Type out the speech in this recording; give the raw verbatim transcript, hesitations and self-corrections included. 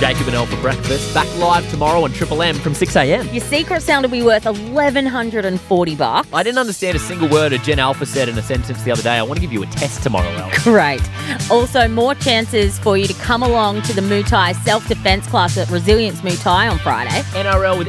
Jacob and Elle for breakfast. Back live tomorrow on Triple M from six a.m. Your secret sound will be worth eleven forty bucks. I didn't understand a single word a Gen Alpha said in a sentence the other day. I want to give you a test tomorrow, Elle. Great. Also, more chances for you to come along to the Muay Thai self-defense class at Resilience Muay Thai on Friday. N R L with